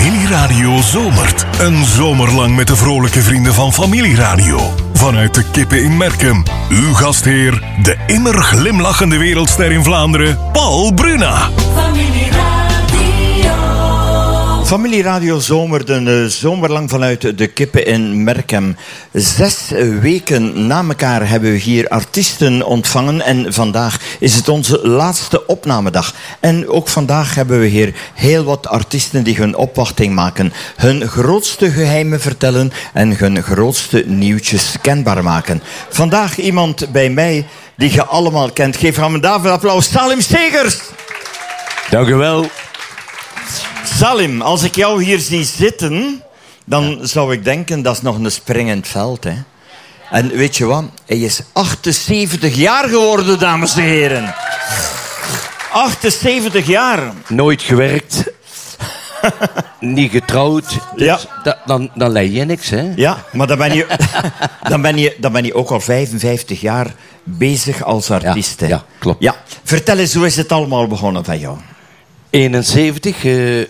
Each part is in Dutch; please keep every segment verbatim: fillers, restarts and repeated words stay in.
Familieradio zomert. Een zomer lang met de vrolijke vrienden van Familieradio. Vanuit de Kippen in Merkem. Uw gastheer, de immer glimlachende wereldster in Vlaanderen, Paul Bruna. Familieradio. Familieradio zomert een uh, zomerlang vanuit de Kippen in Merkem. Zes weken na elkaar hebben we hier artiesten ontvangen. En vandaag is het onze laatste opnamedag. En ook vandaag hebben we hier heel wat artiesten die hun opwachting maken. Hun grootste geheimen vertellen en hun grootste nieuwtjes kenbaar maken. Vandaag iemand bij mij die je allemaal kent. Geef hem een David applaus. Salim Segers! Dank u wel. Salim, als ik jou hier zie zitten, dan ja. zou ik denken, dat is nog een springend veld. Hè? En weet je wat? Hij is achtenzeventig jaar geworden, dames en heren. achtenzeventig jaar. Nooit gewerkt. Niet getrouwd. Dus ja. da, dan, dan leid je niks, hè? Ja, maar dan ben je, dan ben je, dan ben je ook al vijfenvijftig jaar bezig als artiest. Ja, ja, klopt. Ja. Vertel eens, hoe is het allemaal begonnen van jou? eenenzeventig uh,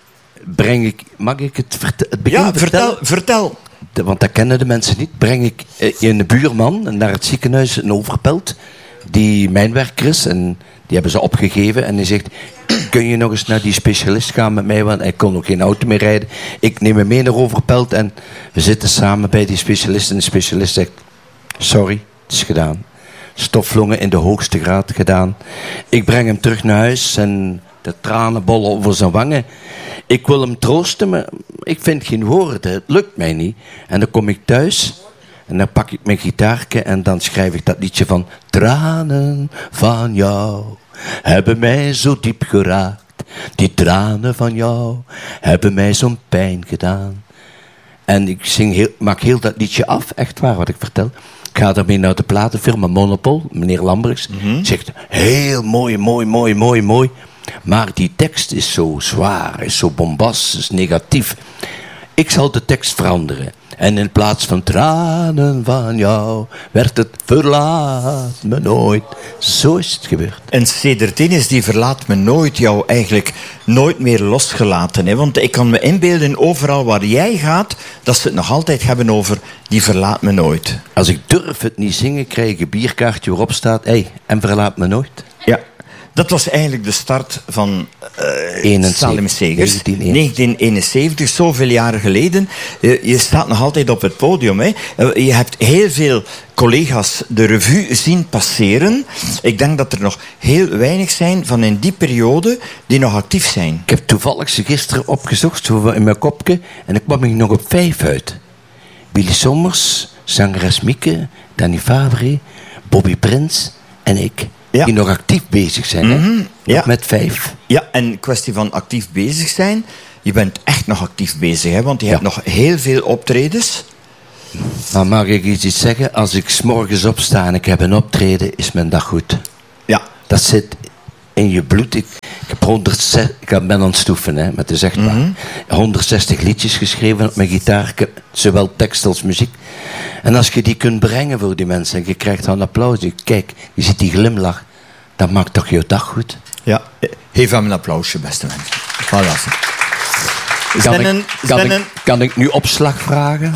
breng ik... Mag ik het, verte, het begin Ja, vertellen? vertel. vertel. De, want dat kennen de mensen niet. Breng ik uh, een buurman naar het ziekenhuis in Overpelt, die mijnwerker is, en die hebben ze opgegeven. En die zegt, kun je nog eens naar die specialist gaan met mij, want hij kon ook geen auto meer rijden. Ik neem hem mee naar Overpelt en we zitten samen bij die specialist. En de specialist zegt, sorry, het is gedaan. Stoflongen in de hoogste graad gedaan. Ik breng hem terug naar huis en de tranen bollen over zijn wangen. Ik wil hem troosten, maar ik vind geen woorden. Het lukt mij niet. En dan kom ik thuis en dan pak ik mijn gitaarke en dan schrijf ik dat liedje van tranen van jou hebben mij zo diep geraakt. Die tranen van jou hebben mij zo'n pijn gedaan. En ik zing heel, maak heel dat liedje af, echt waar wat ik vertel. Ik ga daarmee naar de platenfirma Monopol, meneer Lambrechts. Mm-hmm. Zegt, heel mooi, mooi, mooi, mooi, mooi. Maar die tekst is zo zwaar, is zo bombastisch, negatief. Ik zal de tekst veranderen. En in plaats van tranen van jou werd het verlaat me nooit. Zo is het gebeurd. En sedertdien is die verlaat me nooit jou eigenlijk nooit meer losgelaten. Hè? Want ik kan me inbeelden, overal waar jij gaat, dat ze het nog altijd hebben over die verlaat me nooit. Als ik durf het niet zingen, krijg ik een bierkaartje waarop staat, hé, hey, en verlaat me nooit. Ja. Dat was eigenlijk de start van uh, Salim Segers. negentien eenenzeventig, zoveel jaren geleden. Je, je staat nog altijd op het podium. Hè. Je hebt heel veel collega's de revue zien passeren. Ik denk dat er nog heel weinig zijn van in die periode die nog actief zijn. Ik heb toevallig ze gisteren opgezocht, zo in mijn kopje, en ik kwam er nog op vijf uit. Billy Sommers, zangeres Mieke, Danny Favre, Bobby Prins en ik. Ja. Die nog actief bezig zijn, mm-hmm. hè? Ja. Met vijf. Ja, en kwestie van actief bezig zijn. Je bent echt nog actief bezig, hè? Want je ja. hebt nog heel veel optredens. Maar mag ik iets zeggen? Als ik 's morgens opsta en ik heb een optreden, is mijn dag goed. Ja. Dat zit in je bloed. Ik, ik, heb honderdzestig, ik ben aan het stoeven, hè, met de zeg maar. Mm-hmm. honderdzestig liedjes geschreven op mijn gitaar, zowel tekst als muziek. En als je die kunt brengen voor die mensen en je krijgt dan applaus, kijk, je ziet die glimlach, dat maakt toch je dag goed? Ja, geef hem een applausje, beste mensen. Voilà. Kan, ik, kan, ik, kan ik nu opslag vragen?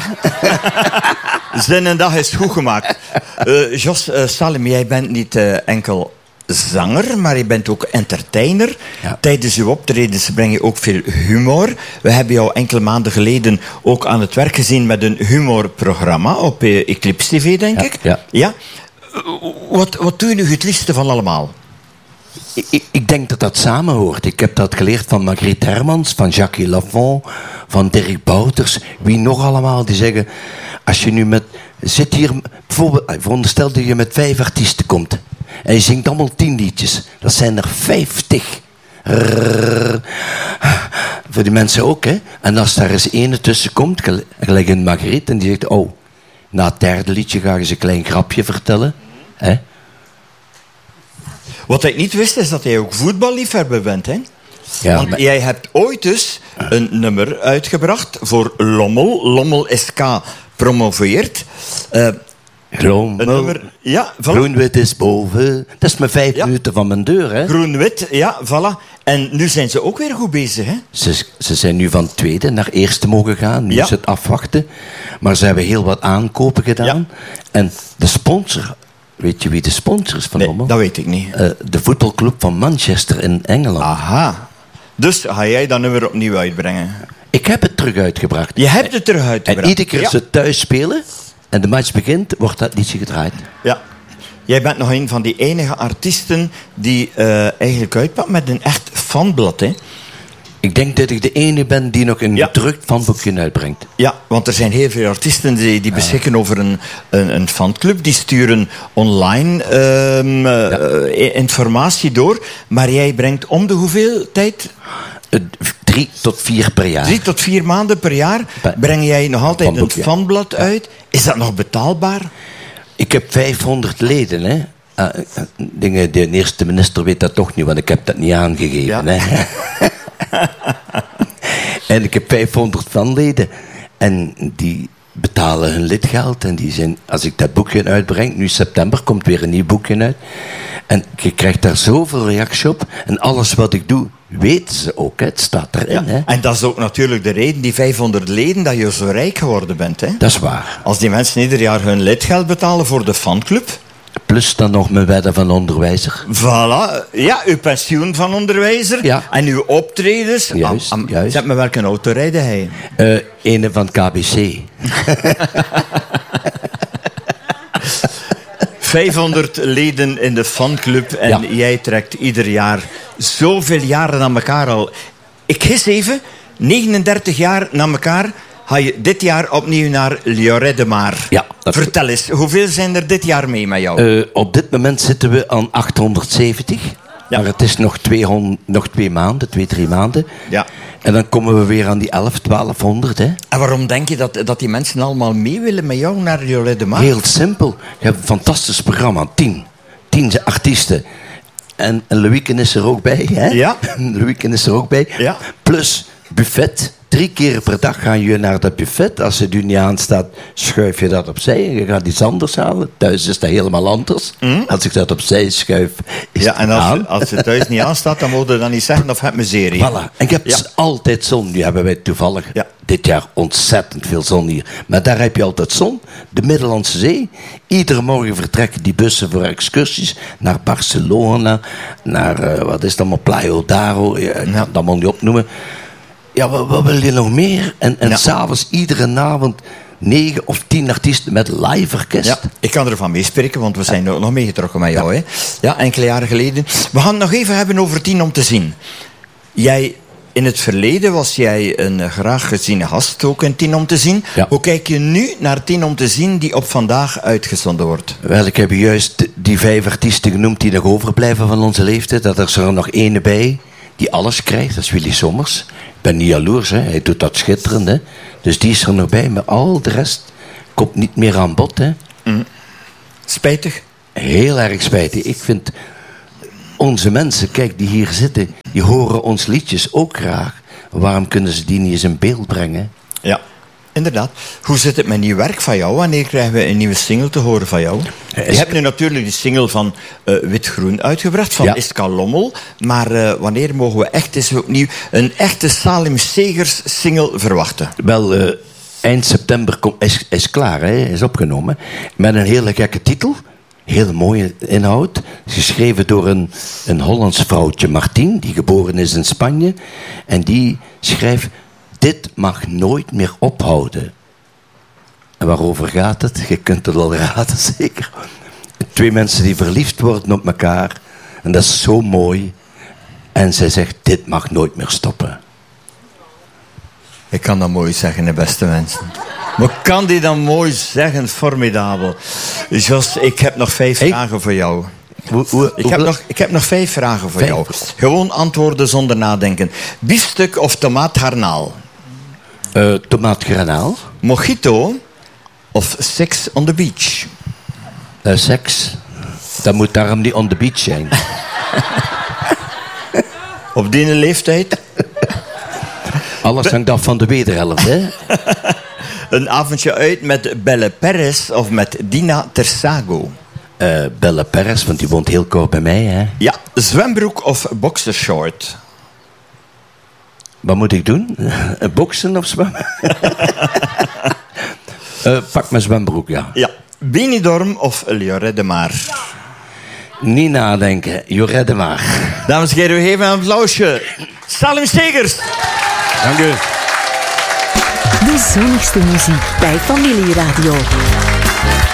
Zijn dag is goed gemaakt. Uh, Jos, uh, Salim, jij bent niet uh, enkel zanger, maar je bent ook entertainer. Ja. Tijdens je optredens breng je ook veel humor. We hebben jou enkele maanden geleden ook aan het werk gezien met een humorprogramma op uh, Eclipse T V, denk ja, ik. Ja. Ja? Wat, wat doe je nu het liefste van allemaal? Ik, ik denk dat dat samenhoort. Ik heb dat geleerd van Margriet Hermans, van Jacques Lafont, van Dirk Bouters. Wie nog allemaal, die zeggen, als je nu met... Zit hier, bijvoorbeeld, veronderstel dat je met vijf artiesten komt. En je zingt allemaal tien liedjes. Dat zijn er vijftig. Rrr. Voor die mensen ook, hè. En als daar eens ene tussen komt, gelijk een Margriet, en die zegt, oh, na het derde liedje ga je eens een klein grapje vertellen. Hè. Wat ik niet wist, is dat jij ook voetballiefhebber bent, hè? Ja, want maar... jij hebt ooit dus een nummer uitgebracht voor Lommel. Lommel S K promoveert. Uh, Lommel. Nummer, ja, voilà. Groen-wit is boven. Dat is maar vijf ja. minuten van mijn deur, hè? Groen-wit, ja, voilà. En nu zijn ze ook weer goed bezig, hè? Ze, ze zijn nu van tweede naar eerste mogen gaan. Nu Ja. is het afwachten. Maar ze hebben heel wat aankopen gedaan. Ja. En de sponsor... Weet je wie de sponsor is van Nee, Lommel? dat weet ik niet. Uh, de voetbalclub van Manchester in Engeland. Aha. Dus ga jij dat nummer opnieuw uitbrengen? Ik heb het terug uitgebracht. Je hebt het terug uitgebracht. En iedere keer als Ja. ze thuis spelen en de match begint, wordt dat liedje gedraaid. Ja. Jij bent nog een van die enige artiesten die uh, eigenlijk uitpakt met een echt fanblad, hè? Ik denk dat ik de enige ben die nog een Ja. gedrukt fanboekje uitbrengt. Ja, want er zijn heel veel artiesten die, die beschikken over een, een, een fanclub. Die sturen online um, Ja. uh, informatie door. Maar jij brengt om de hoeveel tijd? Uh, drie tot vier per jaar. Drie tot vier maanden per jaar Bij- breng jij nog altijd een Fanboek, ja. fanblad uit. Is dat nog betaalbaar? Ik heb vijfhonderd leden, hè. Uh, uh, dingen, de eerste minister weet dat toch niet, want ik heb dat niet aangegeven. Ja. Hè. En ik heb vijfhonderd fanleden. En die betalen hun lidgeld. En die zijn, als ik dat boekje uitbreng, nu september komt weer een nieuw boekje uit. En je krijgt daar zoveel reactie op. En alles wat ik doe, weten ze ook. Hè. Het staat erin. Ja. Hè. En dat is ook natuurlijk de reden, die vijfhonderd leden, dat je zo rijk geworden bent. Hè? Dat is waar. Als die mensen ieder jaar hun lidgeld betalen voor de fanclub. Plus dan nog mijn wedden van onderwijzer. Voilà. Ja, uw pensioen van onderwijzer. Ja. En uw optredens. Juist, Am- am- juist. Zeg maar, welke auto rijde hij? Uh, ene van K B C. vijfhonderd leden in de fanclub. En Ja. jij trekt ieder jaar zoveel jaren aan elkaar al. Ik gis even. negenendertig jaar na elkaar. Ga je dit jaar opnieuw naar Lloret de Mar. Ja, dat- Vertel eens, hoeveel zijn er dit jaar mee met jou? Uh, op dit moment zitten we aan achthonderdzeventig. Ja. Maar het is nog, tweehonderd, nog twee maanden, twee, drie maanden. Ja. En dan komen we weer aan die elf, twaalfhonderd. Hè. En waarom denk je dat, dat die mensen allemaal mee willen met jou naar Lloret de Mar? Heel simpel. Je hebt een fantastisch programma. Tien. Tien artiesten. En, en Louiken is er ook bij. Hè? Ja. Louiken is er ook bij. Ja. Plus buffet. Drie keer per dag ga je naar dat buffet. Als het u niet aanstaat, schuif je dat opzij. En je gaat iets anders halen. Thuis is dat helemaal anders. Als ik dat opzij schuif, is Ja, het en als, aan. als het thuis niet aanstaat, dan moet je dan niet zeggen of het miserie. Voilà. En je hebt Ja. altijd zon. Nu hebben wij toevallig Ja. dit jaar ontzettend veel zon hier. Maar daar heb je altijd zon. De Middellandse Zee. Iedere morgen vertrekken die bussen voor excursies naar Barcelona. Naar, eh, wat is dat allemaal, Playa Daro. Ja, ik Ja. kan dat maar niet opnoemen. Ja, wat, wat wil je nog meer? En, en Ja. s'avonds iedere avond negen of tien artiesten met live orkest. Ja, ik kan ervan meespreken, want we zijn ook nog meegetrokken met jou. Hè? Ja, enkele jaren geleden. We gaan het nog even hebben over Tien om te zien. Jij, in het verleden was jij een eh, graag geziene gast, ook in Tien om te zien. Ja. Hoe kijk je nu naar Tien om te zien die op vandaag uitgezonden wordt? Wel, ik heb juist die vijf artiesten genoemd die nog overblijven van onze leeftijd. Dat er is er nog ene bij die alles krijgt. Dat is Willy Sommers. Ik ben niet jaloers, hè. Hij doet dat schitterend. Hè. Dus die is er nog bij. Maar al de rest komt niet meer aan bod. Hè. Spijtig? Heel erg spijtig. Ik vind onze mensen, kijk, die hier zitten, die horen ons liedjes ook graag. Waarom kunnen ze die niet eens in beeld brengen? Ja, inderdaad. Hoe zit het met nieuw werk van jou? Wanneer krijgen we een nieuwe single te horen van jou? Je is- hebt nu natuurlijk die single van uh, Wit-Groen uitgebracht, van Ja. Iska Lommel. Maar uh, wanneer mogen we echt eens opnieuw een echte Salim Segers single verwachten? Wel, eh, eind september kom, is, is klaar, hè, is opgenomen. Met een hele gekke titel. Heel mooie inhoud. Geschreven door een, een Hollands vrouwtje, Martien, die geboren is in Spanje. En die schrijft: dit mag nooit meer ophouden. En waarover gaat het? Je kunt het al raden, zeker. Twee mensen die verliefd worden op elkaar. En dat is zo mooi. En zij zegt: dit mag nooit meer stoppen. Ik kan dat mooi zeggen, de beste mensen. Maar kan die dan mooi zeggen? Formidabel. Jos, ik heb nog vijf Hey. vragen voor jou. Hoe, hoe, Ik heb, nog, ik heb nog vijf vragen voor Vijf. jou. Gewoon antwoorden zonder nadenken. Biefstuk of tomaatgarnaal? Uh, tomaatgranaal. Mojito of sex on the beach? Uh, seks. Dat moet daarom niet on the beach zijn. Op die leeftijd? Alles hangt af van de wederhelft, hè? Een avondje uit met Belle Perez of met Dina Tersago? Uh, Belle Perez, want die woont heel kort bij mij, hè? Ja, zwembroek of boxershort? Wat moet ik doen? Boksen of zwemmen? uh, pak mijn zwembroek, ja. Ja. Benidorm of Lloret de Mar? Ja. Niet nadenken, Lloret de Mar. Dames en heren, we geven een applausje. Salim Stegers. Dank u. De zonnigste muziek bij Familieradio.